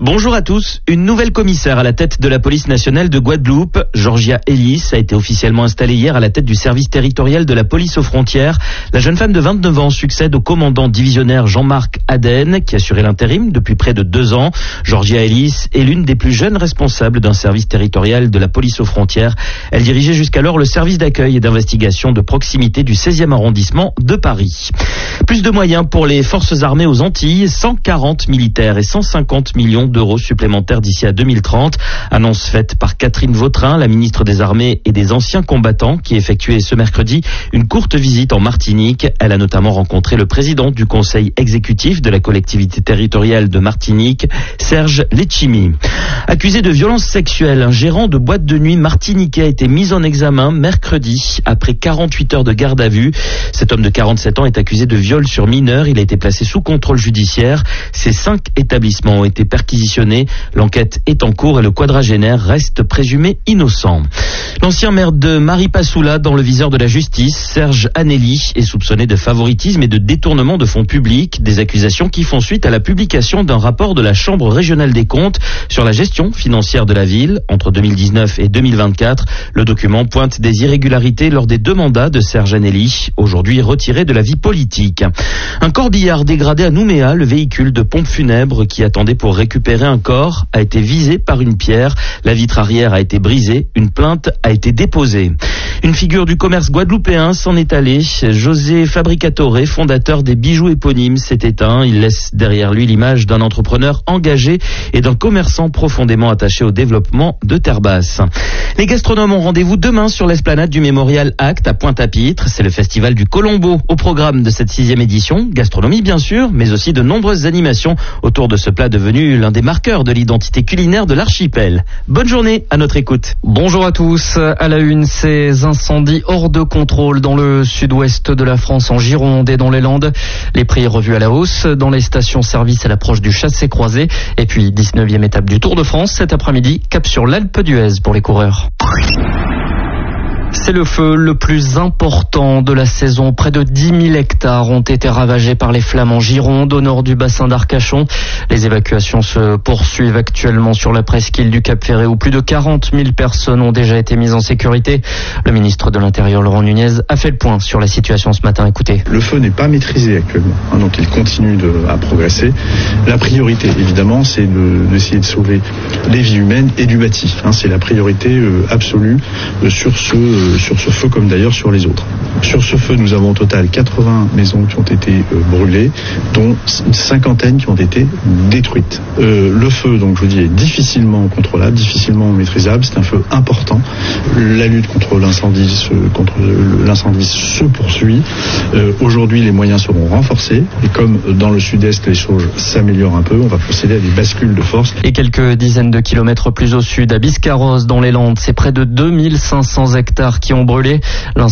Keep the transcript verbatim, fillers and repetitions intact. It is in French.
Bonjour à tous. Une nouvelle commissaire à la tête de la police nationale de Guadeloupe, Georgia Ellis, a été officiellement installée hier à la tête du service territorial de la police aux frontières. La jeune femme de vingt-neuf ans succède au commandant divisionnaire Jean-Marc Aden, qui assurait l'intérim depuis près de deux ans. Georgia Ellis est l'une des plus jeunes responsables d'un service territorial de la police aux frontières. Elle dirigeait jusqu'alors le service d'accueil et d'investigation de proximité du seizième arrondissement de Paris. Plus de moyens pour les forces armées aux Antilles, cent quarante militaires et cent cinquante millions d'euros supplémentaires d'ici à deux mille trente. Annonce faite par Catherine Vautrin, la ministre des Armées et des Anciens Combattants, qui effectuait ce mercredi une courte visite en Martinique. Elle a notamment rencontré le président du conseil exécutif de la collectivité territoriale de Martinique, Serge Letchimy. Accusé de violences sexuelles, un gérant de boîte de nuit martiniquais a été mis en examen mercredi après quarante-huit heures de garde à vue. Cet homme de quarante-sept ans est accusé de viol sur mineur. Il a été placé sous contrôle judiciaire. Ces cinq établissements ont été perquisitionnés. L'enquête est en cours et le quadragénaire reste présumé innocent. L'ancien maire de Maripasoula, dans le viseur de la justice, Serge Anneli, est soupçonné de favoritisme et de détournement de fonds publics. Des accusations qui font suite à la publication d'un rapport de la Chambre régionale des comptes sur la gestion financière de la ville entre deux mille dix-neuf et deux mille vingt-quatre. Le document pointe des irrégularités lors des deux mandats de Serge Anneli, aujourd'hui retiré de la vie politique. Un corbillard dégradé à Nouméa, le véhicule de pompe funèbre qui attendait pour récupérer un corps a été visé par une pierre. La vitre arrière a été brisée. Une plainte a été déposée. Une figure du commerce guadeloupéen s'en est allé. José Fabricatore, fondateur des bijoux éponymes, s'est éteint. Il laisse derrière lui l'image d'un entrepreneur engagé et d'un commerçant profondément attaché au développement de Terre-Basse. Les gastronomes ont rendez-vous demain sur l'esplanade du Mémorial Act à Pointe-à-Pitre. C'est le festival du Colombo. Au programme de cette sixième édition, gastronomie bien sûr, mais aussi de nombreuses animations autour de ce plat devenu l'un des marqueurs de l'identité culinaire de l'archipel. Bonne journée à notre écoute. Bonjour à tous. À la une, ces incendies hors de contrôle dans le sud-ouest de la France, en Gironde et dans les Landes. Les prix revus à la hausse dans les stations-service à l'approche du chassé-croisé. Et puis, dix-neuvième étape du Tour de France cet après-midi, cap sur l'Alpe d'Huez pour les coureurs. C'est le feu le plus important de la saison. Près de dix mille hectares ont été ravagés par les flammes en Gironde, au nord du bassin d'Arcachon. Les évacuations se poursuivent actuellement sur la presqu'île du Cap-Ferret, où plus de quarante mille personnes ont déjà été mises en sécurité. Le ministre de l'Intérieur, Laurent Nunez, a fait le point sur la situation ce matin. Écoutez. Le feu n'est pas maîtrisé actuellement, hein, donc il continue de, à progresser. La priorité, évidemment, c'est de, d'essayer de sauver les vies humaines et du bâti. Hein, c'est la priorité euh, absolue euh, sur ce euh, sur ce feu comme d'ailleurs sur les autres. Sur ce feu, nous avons au total quatre-vingts maisons qui ont été euh, brûlées, dont une cinquantaine qui ont été détruites. Euh, le feu, donc je vous dis, est difficilement contrôlable, difficilement maîtrisable. C'est un feu important. La lutte contre l'incendie, se, contre l'incendie se poursuit. Euh, aujourd'hui, les moyens seront renforcés. Et comme dans le sud-est, les choses s'améliorent un peu, on va procéder à des bascules de force. Et quelques dizaines de kilomètres plus au sud, à Biscarrosse, dans les Landes, c'est près de deux mille cinq cents hectares qui ont brûlé.